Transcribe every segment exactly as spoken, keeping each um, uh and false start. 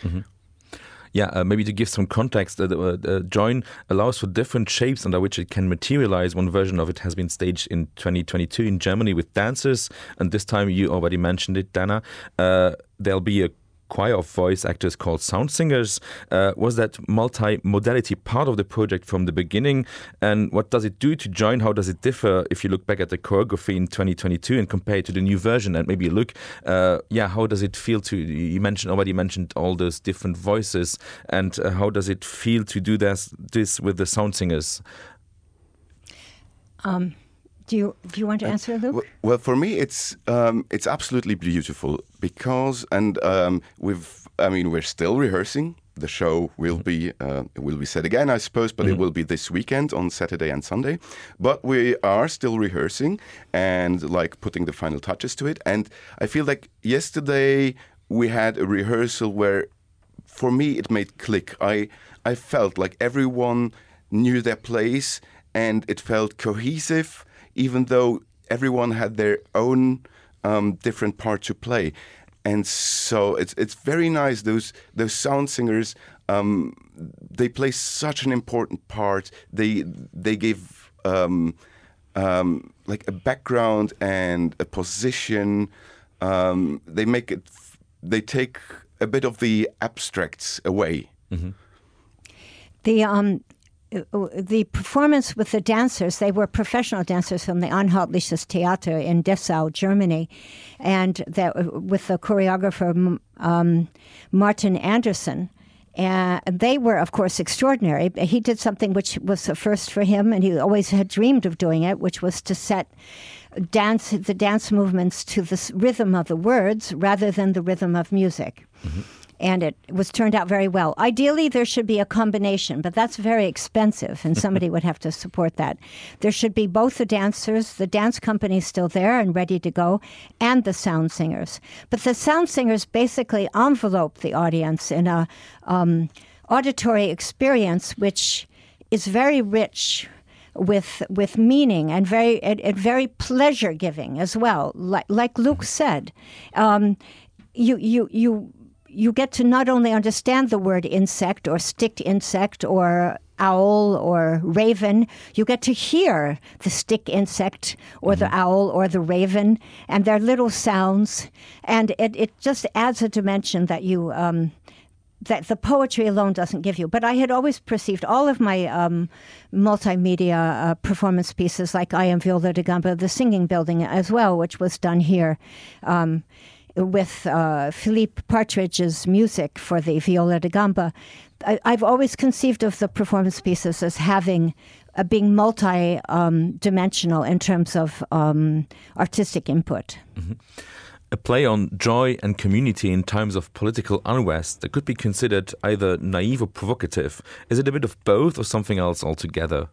Mm-hmm. Yeah, uh, maybe to give some context, uh, the uh, Join allows for different shapes under which it can materialize. One version of it has been staged in twenty twenty-two in Germany with dancers, and this time you already mentioned it, Dana. Uh, there'll be a choir of voice actors called sound singers. Uh, was that multi-modality part of the project from the beginning? And what does it do to Join? How does it differ if you look back at the choreography in twenty twenty-two and compare it to the new version? And maybe look, uh, yeah, how does it feel to, you mentioned already mentioned all those different voices, and uh, how does it feel to do this, this with the sound singers? Um. Do you do you want to answer, Luke? Uh, well, for me, it's um, it's absolutely beautiful because, and um, we've, I mean, we're still rehearsing. The show will be uh, will be set again, I suppose, but mm-hmm. it will be this weekend on Saturday and Sunday. But we are still rehearsing and like putting the final touches to it. And I feel like yesterday we had a rehearsal where, for me, it made click. I I felt like everyone knew their place and it felt cohesive, even though everyone had their own um, different part to play. And so it's it's very nice. Those those sound singers, um, they play such an important part. They they give um, um, like a background and a position. Um, they make it. They take a bit of the abstracts away. Mm-hmm. The um. The performance with the dancers, they were professional dancers from the Anhaltliches Theater in Dessau, Germany, and that with the choreographer um, Martin Anderson. And they were, of course, extraordinary. He did something which was a first for him, and he always had dreamed of doing it, which was to set dance the dance movements to the rhythm of the words rather than the rhythm of music. Mm-hmm. And it was turned out very well. Ideally, there should be a combination, but that's very expensive, and somebody would have to support that. There should be both the dancers, the dance company still there and ready to go, and the sound singers. But the sound singers basically envelope the audience in a um, auditory experience which is very rich with with meaning and very and, and very pleasure-giving as well. Like, like Luke said, um, you you you... you get to not only understand the word insect or stick insect or owl or raven, you get to hear the stick insect or mm-hmm. the owl or the raven and their little sounds. And it, it just adds a dimension that you um, that the poetry alone doesn't give you. But I had always perceived all of my um, multimedia uh, performance pieces, like I Am Viola da Gamba, the singing building as well, which was done here. Um, with uh, Philippe Partridge's music for the Viola da Gamba. I, I've always conceived of the performance pieces as having, uh, being multi-dimensional um, in terms of um, artistic input. Mm-hmm. A play on joy and community in times of political unrest that could be considered either naive or provocative. Is it a bit of both or something else altogether?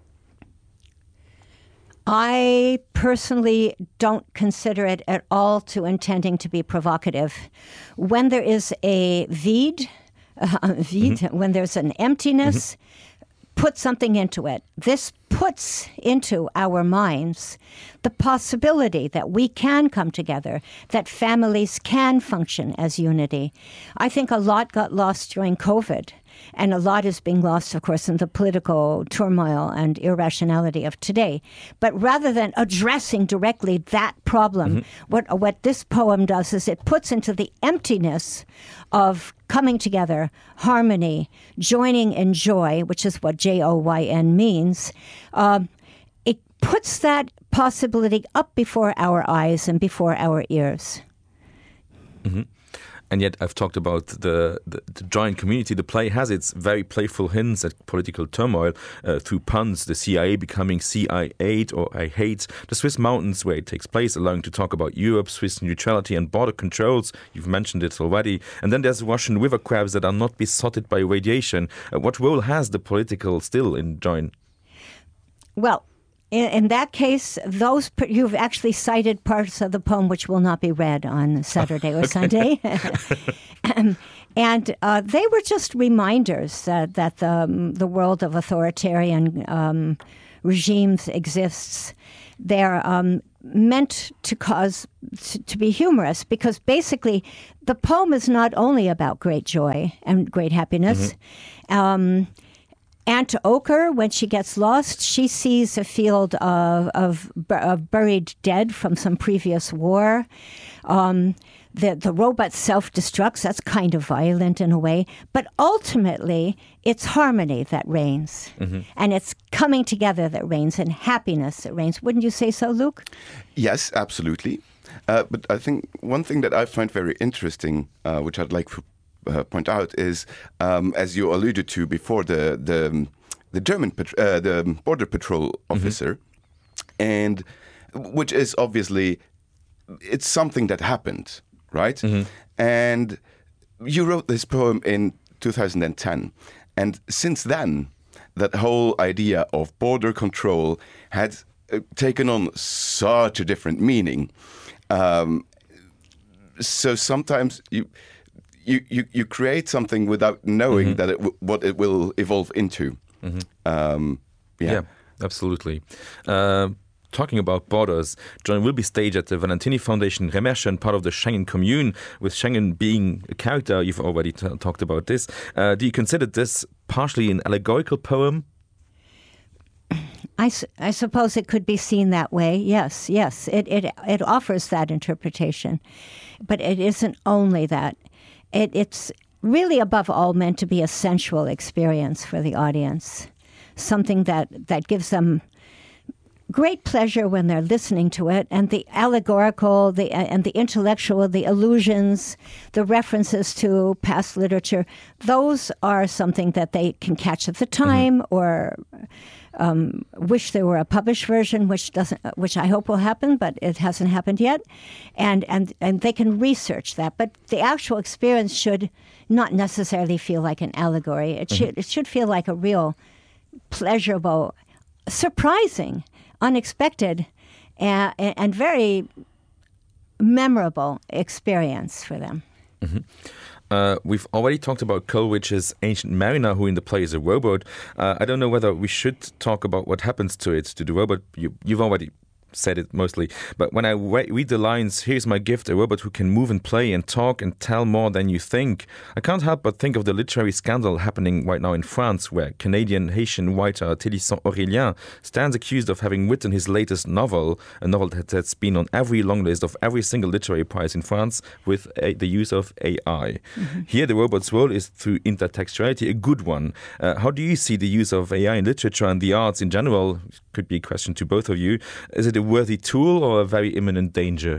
I personally don't consider it at all to intending to be provocative. When there is a vide, uh, vide mm-hmm. when there's an emptiness, mm-hmm. put something into it. This puts into our minds the possibility that we can come together, that families can function as unity. I think a lot got lost during COVID. And a lot is being lost, of course, in the political turmoil and irrationality of today. But rather than addressing directly that problem, mm-hmm. what what this poem does is it puts into the emptiness of coming together, harmony, joining in joy, which is what J O Y N means. Um, it puts that possibility up before our eyes and before our ears. Mm-hmm. And yet I've talked about the, the, the giant community. The play has its very playful hints at political turmoil uh, through puns, the C I A becoming C I eight or I hate, the Swiss mountains where it takes place, allowing to talk about Europe, Swiss neutrality and border controls. You've mentioned it already. And then there's Russian river crabs that are not besotted by radiation. Uh, what role has the political still in Join? Well, In, in that case, those you've actually cited parts of the poem which will not be read on Saturday or Sunday. um, and uh, they were just reminders uh, that the, um, the world of authoritarian um, regimes exists. They're um, meant to cause to, to be humorous, because basically the poem is not only about great joy and great happiness. Mm-hmm. Um, Aunt Ochre, when she gets lost, she sees a field of, of, of buried dead from some previous war. Um, the, the robot self-destructs. That's kind of violent in a way. But ultimately, it's harmony that reigns. Mm-hmm. And it's coming together that reigns, and happiness that reigns. Wouldn't you say so, Luke? Yes, absolutely. Uh, but I think one thing that I find very interesting, uh, which I'd like to Uh, point out, is um, as you alluded to before, the the the German pat- uh, the border patrol officer, mm-hmm. and which is obviously it's something that happened, right? Mm-hmm. And you wrote this poem in two thousand ten, and since then, that whole idea of border control had uh, taken on such a different meaning. Um, so sometimes you. You, you, you create something without knowing mm-hmm. that it w- what it will evolve into. Mm-hmm. Um, yeah. yeah, absolutely. Uh, talking about borders, Join will be staged at the Valentini Foundation Remerschen, part of the Schengen Commune, with Schengen being a character. You've already t- talked about this. Uh, do you consider this partially an allegorical poem? I, su- I suppose it could be seen that way. Yes, yes. It, it, it offers that interpretation. But it isn't only that. It, it's really, above all, meant to be a sensual experience for the audience, something that, that gives them great pleasure when they're listening to it, and the allegorical, the and the intellectual, the allusions, the references to past literature, those are something that they can catch at the time, mm-hmm. or um, wish there were a published version, which doesn't, which I hope will happen, but it hasn't happened yet, and and and they can research that. But the actual experience should not necessarily feel like an allegory. It mm-hmm. should it should feel like a real pleasurable, surprising, unexpected, and, and very memorable experience for them. Mm-hmm. Uh, we've already talked about Coleridge's Ancient Mariner, who in the play is a robot. Uh, I don't know whether we should talk about what happens to it, to the robot. You, you've already said it mostly, but when I re- read the lines, "Here's my gift, a robot who can move and play and talk and tell more than you think," I can't help but think of the literary scandal happening right now in France, where Canadian Haitian writer Teddy Saint-Aurélien stands accused of having written his latest novel, a novel that has been on every long list of every single literary prize in France, with a, the use of A I. Mm-hmm. Here the robot's role is, through intertextuality, a good one. Uh, how do you see the use of A I in literature and the arts in general? Could be a question to both of you. Is it a worthy tool or a very imminent danger?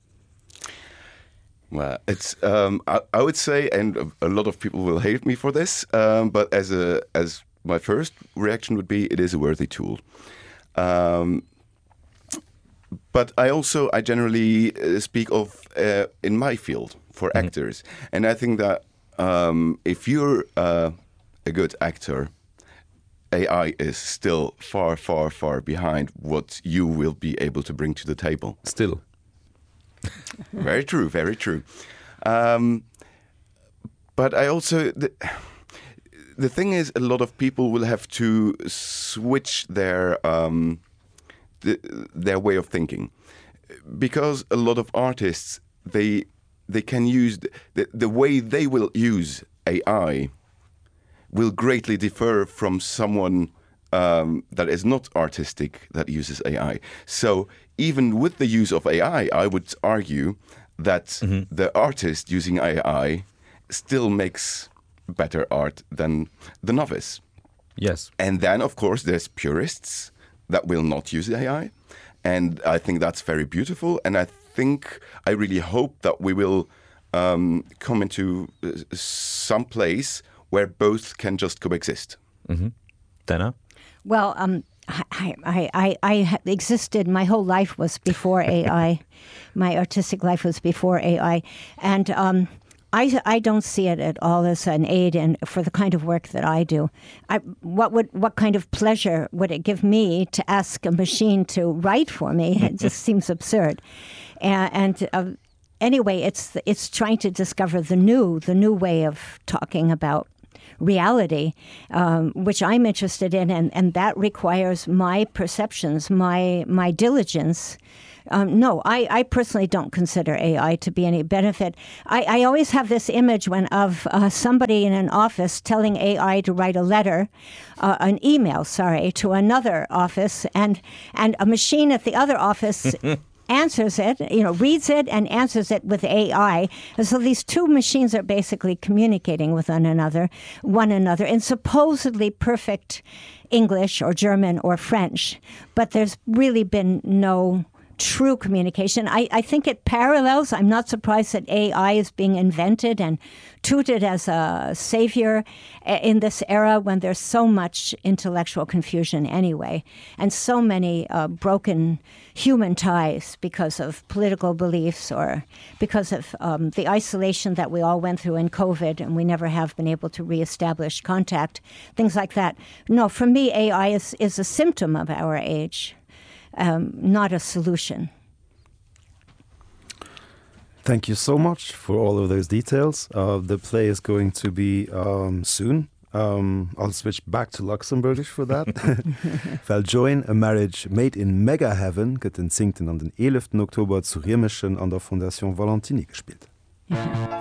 Well, it's um, I, I would say, and a lot of people will hate me for this, um, but as a as my first reaction would be, it is a worthy tool. Um, but I also I generally uh, speak of uh, in my field for mm-hmm. actors, and I think that um, if you're uh, a good actor, A I is still far, far, far behind what you will be able to bring to the table. Still. Very true, very true. Um, but I also... The, the thing is, a lot of people will have to switch their um, the, their way of thinking. Because a lot of artists, they they can use... The, the way they will use A I will greatly differ from someone um, that is not artistic that uses A I. So even with the use of A I, I would argue that mm-hmm. the artist using A I still makes better art than the novice. Yes. And then, of course, there's purists that will not use A I. And I think that's very beautiful. And I think, I really hope that we will um, come into uh, some place where both can just coexist. Mm-hmm. Dana? Well, um, I, I, I, I existed, my whole life was before A I. My artistic life was before A I. And um, I, I don't see it at all as an aid in, for the kind of work that I do. I, what would what kind of pleasure would it give me to ask a machine to write for me? It just seems absurd. And, and uh, anyway, it's it's trying to discover the new, the new way of talking about reality, um, which I'm interested in, and, and that requires my perceptions, my my diligence, Um, no, I, I personally don't consider A I to be any benefit. I, I always have this image when of uh, somebody in an office telling A I to write a letter, uh, an email, sorry, to another office, and and a machine at the other office answers it, you know, reads it and answers it with A I. And so these two machines are basically communicating with one another, one another in supposedly perfect English or German or French. But there's really been no true communication. I, I think it parallels. I'm not surprised that A I is being invented and touted as a savior in this era when there's so much intellectual confusion anyway, and so many uh, broken human ties because of political beliefs or because of um, the isolation that we all went through in COVID, and we never have been able to reestablish contact, things like that. No, for me, A I is, is a symptom of our age. Um, not a solution. Thank you so much for all of those details. Uh, the play is going to be um, soon. Um, I'll switch back to Luxembourgish for that. Weil Join, a Marriage Made in Mega Heaven gëtt den zingten an den elften Oktober zu Rimeschen an der Fondation Valentini gespielt.